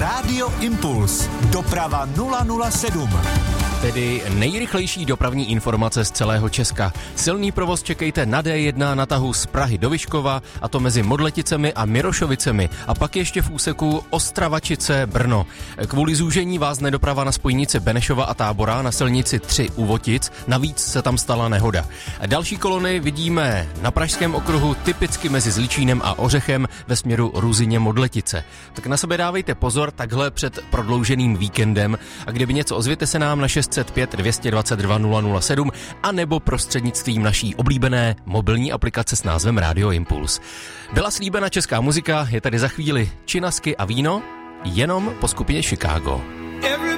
Rádio Impuls. Doprava 007. Tedy nejrychlejší dopravní informace z celého Česka. Silný provoz čekejte na D1 na tahu z Prahy do Vyškova, a to mezi Modleticemi a Mirošovicemi, a pak ještě v úseku Ostravačice Brno. Kvůli zúžení vázne doprava na spojnici Benešova a Tábora na silnici 3 u Votic, navíc se tam stala nehoda. Další kolony vidíme na Pražském okruhu, typicky mezi Zličínem a Ořechem ve směru Ruzyně Modletice. Tak na sebe dávejte pozor takhle před prodlouženým víkendem, a kdyby něco, ozvěte se nám na 605 222 007 a nebo prostřednictvím naší oblíbené mobilní aplikace s názvem Radio Impuls. Byla slíbena česká muzika, je tady za chvíli Činasky a víno, jenom po skupině Chicago.